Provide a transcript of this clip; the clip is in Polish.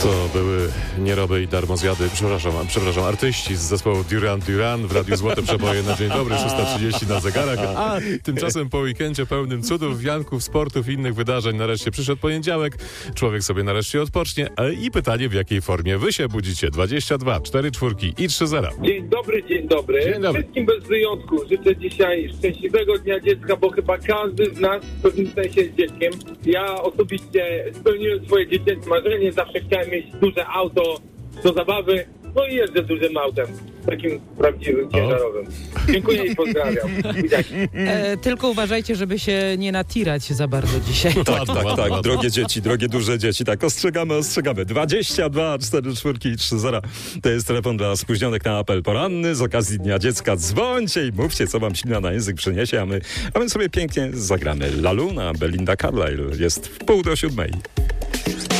To były nieroby i darmozjady, przepraszam, artyści z zespołu Duran Duran w Radiu Złote Przeboje na dzień dobry, 6:30 na zegarach, a tymczasem po weekendzie pełnym cudów, wianków, sportów i innych wydarzeń nareszcie przyszedł poniedziałek, człowiek sobie nareszcie odpocznie, ale i pytanie, w jakiej formie wy się budzicie? 22, 4 czwórki i 3 zera. Dzień dobry. Dzień dobry. Wszystkim bez wyjątku życzę dzisiaj szczęśliwego Dnia Dziecka, bo chyba każdy z nas w pewnym sensie jest dzieckiem. Ja osobiście spełniłem swoje dziecięce marzenie, zawsze chciałem mieć duże auto do zabawy, no i jeżdżę dużym autem, takim prawdziwym, ciężarowym. Dziękuję i pozdrawiam. Tylko uważajcie, żeby się nie natirać za bardzo dzisiaj. Tak. Drogie dzieci, drogie duże dzieci. Tak, ostrzegamy. 22, 4 czwórki i 3 zera. To jest telefon dla spóźnionych na apel poranny. Z okazji Dnia Dziecka dzwońcie i mówcie, co wam ślina na język przyniesie, a my sobie pięknie zagramy. La Luna, Belinda Carlisle jest w 6:45.